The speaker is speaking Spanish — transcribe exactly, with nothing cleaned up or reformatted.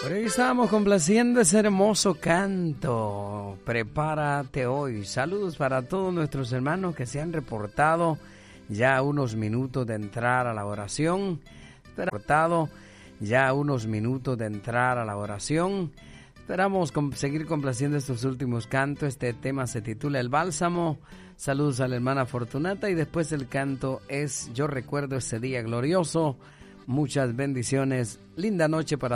Pero hoy estábamos complaciendo ese hermoso canto. Prepárate hoy. Saludos para todos nuestros hermanos que se han reportado ya unos minutos de entrar a la oración. Reportado ya unos minutos de entrar a la oración. Esperamos com- seguir complaciendo estos últimos cantos. Este tema se titula El Bálsamo. Saludos a la hermana Fortunata y después el canto es Yo recuerdo ese día glorioso. Muchas bendiciones. Linda noche para